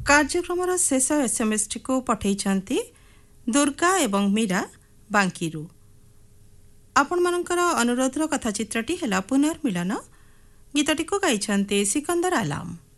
କାର୍ଯ୍ୟକ୍ରମର ଶେଷ ଏସ୍ଏମ୍ଏସ୍ଟିକୁ ପଠାଇଛନ୍ତି ଦୁର୍ଗା ଏବଂ ମୀରା ବାଙ୍କିରୁ। ଆପଣମାନଙ୍କର ଅନୁରୋଧର କଥାଚିତ୍ରଟି ହେଲା ପୁନର୍ମିଳନ। ଗୀତଟିକୁ ଗାଇଛନ୍ତି ସିକନ୍ଦର ଆଲାମ।